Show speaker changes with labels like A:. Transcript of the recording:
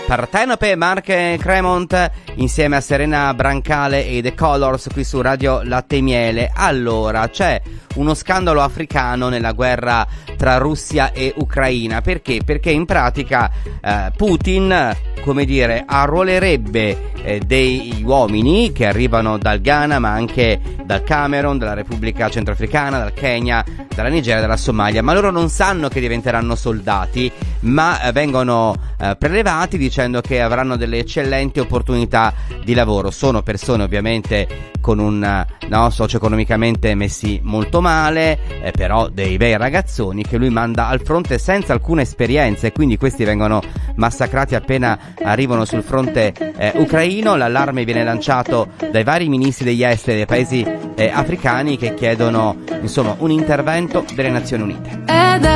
A: Partenope, Mark Cremont insieme a Serena Brancale e The Colors qui su Radio Latte e Miele. Allora, c'è uno scandalo africano nella guerra tra Russia e Ucraina. Perché? Perché in pratica Putin, come dire, arruolerebbe dei uomini che arrivano dal Ghana, ma anche dal Camerun, dalla Repubblica Centroafricana, dal Kenya, dalla Nigeria, dalla Somalia, ma loro non sanno che diventeranno soldati, ma vengono prelevati dicendo che avranno delle eccellenti opportunità di lavoro. Sono persone ovviamente con un socio-economicamente messi molto male, però dei bei ragazzoni che lui manda al fronte senza alcuna esperienza, e quindi questi vengono massacrati appena arrivano sul fronte ucraino. L'allarme viene lanciato dai vari ministri degli esteri dei paesi africani che chiedono insomma un intervento delle Nazioni Unite.